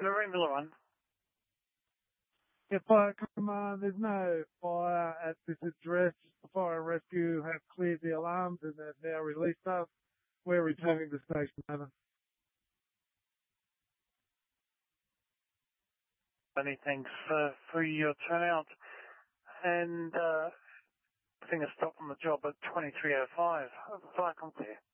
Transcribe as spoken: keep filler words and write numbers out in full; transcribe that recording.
Marine Miller one. Yeah, Fire Command, there's no fire at this address. The fire and rescue have cleared the alarms and have now released us. We're returning to station, over. Many thanks uh, for your turnout. And uh, I think I stopped on the job at twenty-three oh five. Fire Command there.